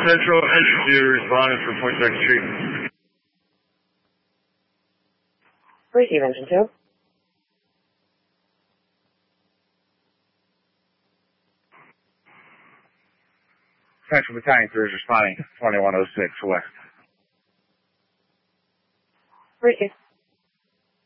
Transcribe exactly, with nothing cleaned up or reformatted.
Central, Engine two responding from Point Second Street. Receive Engine two. Central Battalion three is responding twenty-one oh six West. Receive.